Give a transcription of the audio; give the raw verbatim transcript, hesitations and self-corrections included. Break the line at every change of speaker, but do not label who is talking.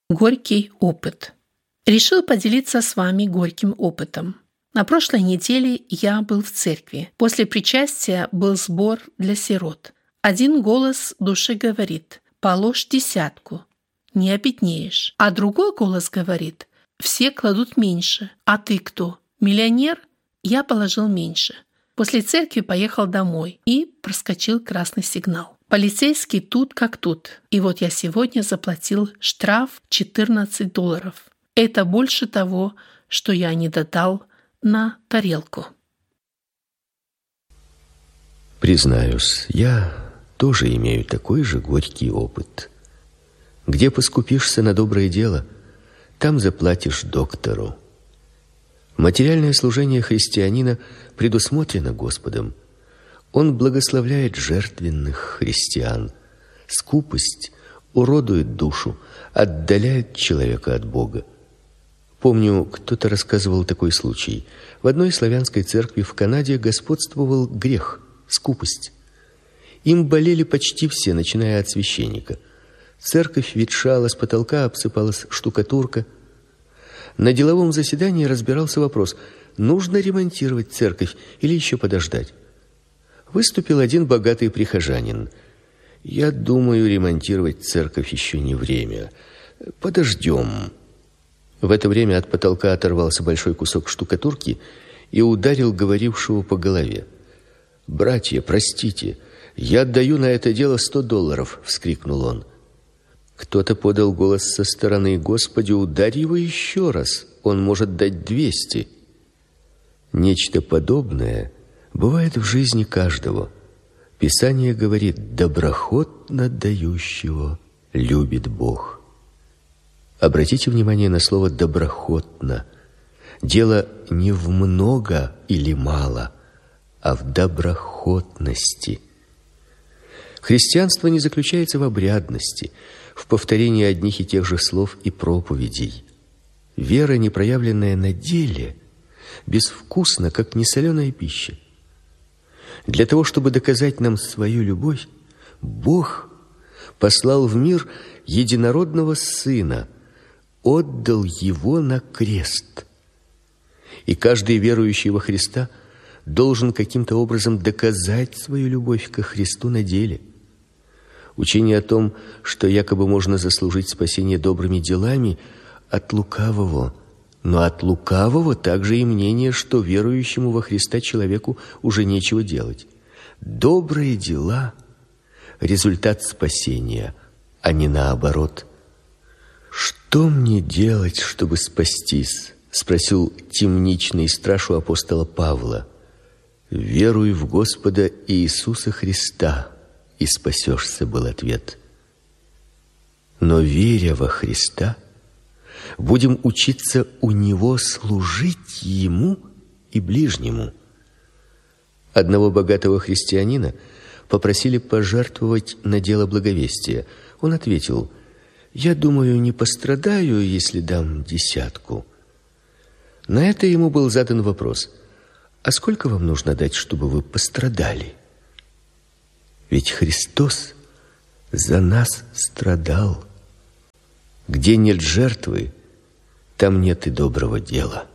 Горький опыт. Решил поделиться с вами горьким опытом. На прошлой неделе я был в церкви. После причастия был сбор для сирот. Один голос души говорит: «Положь десятку, не обеднеешь». А другой голос говорит: «Все кладут меньше. А ты кто? Миллионер?» Я положил меньше. После церкви поехал домой и проскочил красный сигнал. Полицейский тут как тут. И вот я сегодня заплатил штраф четырнадцать долларов. Это больше того, что я не додал на тарелку.
Признаюсь, я тоже имею такой же горький опыт. Где поскупишься на доброе дело, там заплатишь доктору. Материальное служение христианина предусмотрено Господом. Он благословляет жертвенных христиан. Скупость уродует душу, отдаляет человека от Бога. Помню, кто-то рассказывал такой случай. В одной славянской церкви в Канаде господствовал грех – скупость. Им болели почти все, начиная от священника. Церковь ветшала, с потолка обсыпалась штукатурка. На деловом заседании разбирался вопрос: нужно ремонтировать церковь или еще подождать. Выступил один богатый прихожанин: «Я думаю, ремонтировать церковь еще не время. Подождем». В это время от потолка оторвался большой кусок штукатурки и ударил говорившего по голове. «Братья, простите, я отдаю на это дело сто долларов», — вскрикнул он. Кто-то подал голос со стороны: «Господи, ударь его еще раз, он может дать двести». Нечто подобное бывает в жизни каждого. Писание говорит: доброхотно дающего любит Бог. Обратите внимание на слово «доброхотно». Дело не в много или мало, а в доброхотности. Христианство не заключается в обрядности, в повторении одних и тех же слов и проповедей. Вера, не проявленная на деле, безвкусна, как несоленая пища. Для того, чтобы доказать нам свою любовь, Бог послал в мир единородного Сына, отдал Его на крест. И каждый верующий во Христа должен каким-то образом доказать свою любовь ко Христу на деле. Учение о том, что якобы можно заслужить спасение добрыми делами, от лукавого. Но от лукавого также и мнение, что верующему во Христа человеку уже нечего делать. Добрые дела – результат спасения, а не наоборот. «Что мне делать, чтобы спастись?» – спросил темничный страж у апостола Павла. «Веруй в Господа Иисуса Христа, и спасешься», – был ответ. Но, веря во Христа, будем учиться у Него служить Ему и ближнему. Одного богатого христианина попросили пожертвовать на дело благовестия. Он ответил: «Я думаю, не пострадаю, если дам десятку». На это ему был задан вопрос: «А сколько вам нужно дать, чтобы вы пострадали?» Ведь Христос за нас страдал. Где нет жертвы, там нет и доброго дела.